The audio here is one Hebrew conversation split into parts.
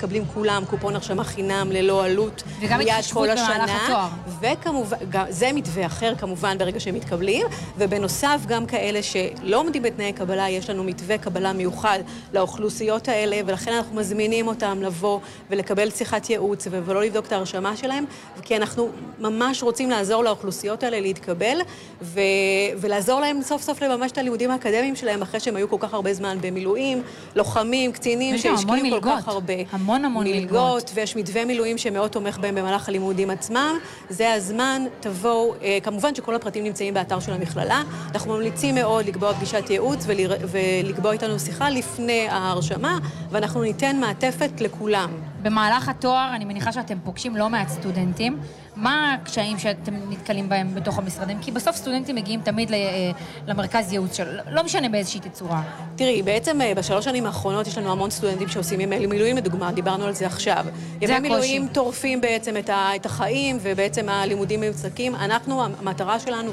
מקבלים כולם קופון הרשמה חינם ללא עלות. וגם התחשבות במהלך התואר. וכמובן, זה מתווה אחר כמובן ברגע שהם מתקבלים, ובנוסף גם כאלה שלא עומדים בתנאי קבלה, יש לנו מתווה קבלה מיוחד לאוכלוסיות האלה, ולכן אנחנו מזמינים אותם לבוא ולקבל שיחת ייעוץ ולא לבדוק את ההרשמה שלהם, כי אנחנו ממש רוצים לעזור לאוכלוסיות האלה להתקבל, ולעזור להם סוף סוף לממש את הלימודים האקדמיים שלהם, אחרי שהם היו כל כך הרבה זמן במילואים, לוחמים, קצינים שהשקיעו כל כך הרבה. המון מלגות. ויש מתווה מילואים שמאוד תומך בהם במהלך הלימודים עצמם. זה הזמן, תבואו, כמובן שכל הפרטים נמצאים באתר של המכללה. אנחנו ממליצים מאוד לקבוע פגישת ייעוץ ולקבוע איתנו שיחה לפני ההרשמה, ואנחנו ניתן מעטפת לכולם. במהלך התואר, אני מניחה שאתם פוגשים לא מעט סטודנטים. מה הקשיים שאתם נתקלים בהם בתוך המשרדים? כי בסוף סטודנטים מגיעים תמיד למרכז ייעוץ של, לא משנה באיזושהי תצורה. תראי, בעצם בשלוש שנים האחרונות יש לנו המון סטודנטים שעושים ימי מילואים, לדוגמה, דיברנו על זה עכשיו. ימי מילואים טורפים בעצם את החיים, ובעצם הלימודים מבצקים. המטרה שלנו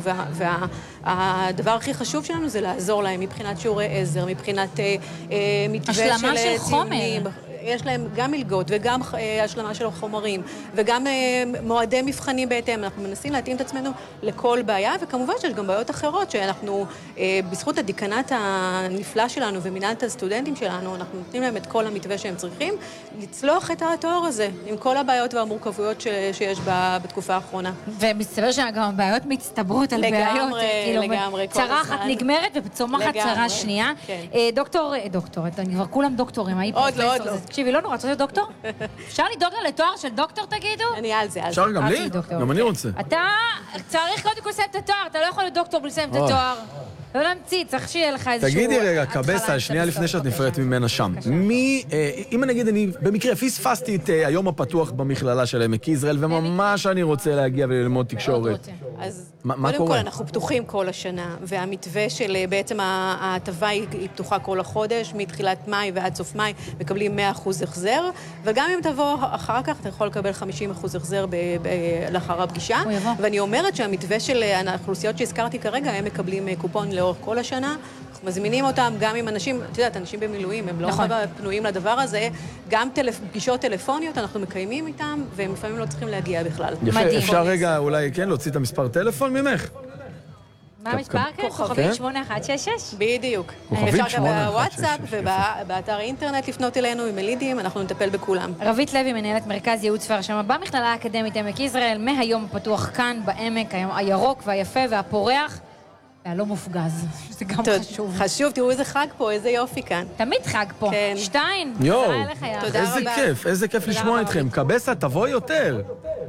והדבר הכי חשוב שלנו זה לעזור להם מבחינת שיעורי עזר, מבחינת מתווה של ציונים. יש להם גם מלגות וגם השלמה של החומרים, וגם מועדי מבחנים בהתאם. אנחנו מנסים להתאים את עצמנו לכל בעיה, וכמובן שיש גם בעיות אחרות שאנחנו, בזכות הדיקנט הנפלא שלנו ומנהלת הסטודנטים שלנו, אנחנו נותנים להם את כל המתווה שהם צריכים, לצלוח את התואר הזה, עם כל הבעיות והמורכבויות שיש בתקופה האחרונה. ומסתבר שגם הבעיות מצטברות על בעיות. לגמרי. צרה אחת נגמרת וצומחת צרה שנייה. דוקטור, אני כבר כולם דוקטורים, עוד לא. תקשיבי, לא נורא, רוצה להיות דוקטור? אפשר לדאוג לה לתואר של דוקטור, תגידו? אני על זה. אפשר גם לי? גם אני רוצה. אתה צריך קודם כל לסיים את התואר, אתה לא יכול להיות דוקטור בלי לסיים את התואר. לא להמציא, צריך שיהיה לך איזשהו... תגידי רגע, קבסה, שנייה לפני שאת נפרדת ממנה שם. אם אני אגיד, אני במקרה פספסתי את היום הפתוח במכללה של עמק יזרעאל, וממש אני רוצה להגיע וללמוד תקשורת. אז קודם כל אנחנו פתוחים כל השנה, והמתווה של בעצם ההטבה היא פתוחה כל החודש, מתחילת מאי ועד סוף מאי, מקבלים 100% החזר, וגם אם תבוא אחר כך, אתה יכול לקבל 50% החזר לאחר הפגישה. ואני אומרת שהמתווה של האוכלוסיות שהזכרתי כרגע, הם מקבלים קופון לאורך כל השנה. אנחנו מזמינים אותם גם עם אנשים, את יודעת, אנשים במילואים, הם לא פנויים לדבר הזה, גם פגישות טלפוניות אנחנו מקיימים איתם, והם לפעמים לא צריכים להגיע בכלל. יפה, אפשר רגע אולי כן להוציא את המספר טלפון ממך? מה המספר כאן? כוכבית 8166? בדיוק. אפשר גם בוואטסאפ ובאתר האינטרנט לפנות אלינו עם מלידים, אנחנו נטפל בכולם. רבית לוי, מנהלת מרכז ייעוץ והרשמה במכללה האקדמית עמק יזרעאל, מהיום פתוח כאן בעמק, הירוק והיפה והפורח. והלא מופגז, זה גם חשוב. חשוב, תראו איזה חג פה, איזה יופי כאן. תמיד חג פה. שטיין, תודה לך. איזה כיף, איזה כיף לשמוע אתכם. קבסה, תבוא יותר.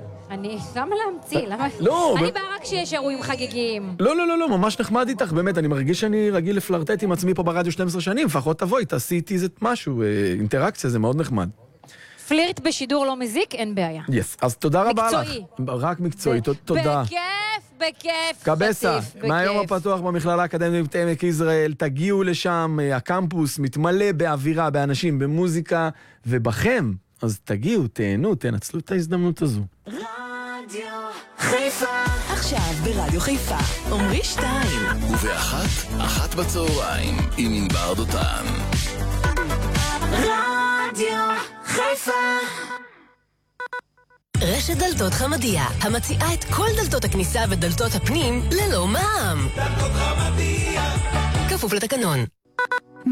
למה להמציא? אני באה רק שיש אירועים חגיגיים. לא, ממש נחמד איתך, באמת, אני מרגיש שאני רגיל לפלרטט עם עצמי פה ברדיו 12 שנים, לפחות תבואי, תעשי איתי איזה משהו, אינטראקציה, זה מאוד נחמד. פלירט בשידור לא מזיק, אין בעיה. אז תודה רבה לך. מקצועי. רק מקצועי, תודה. בכיף. קבסה, מהיום הפתוח במכללה האקדמית עמק יזרעאל, תגיעו לשם, הקמפוס מתמלא באווירה, באנשים, במוזיקה, ובכם, אז תגיעו, תהנו, תנצלו את ההזדמנות הזו. רדיו חיפה. עכשיו ברדיו חיפה, עומרי 2. ובאחת בצהריים, עם ענבר דותן. רדיו חיפה. רשת דלתות חמדיה, המציעה את כל דלתות הכניסה ודלתות הפנים ללא מע"מ. דלתות חמדיה. כפוף לתקנון.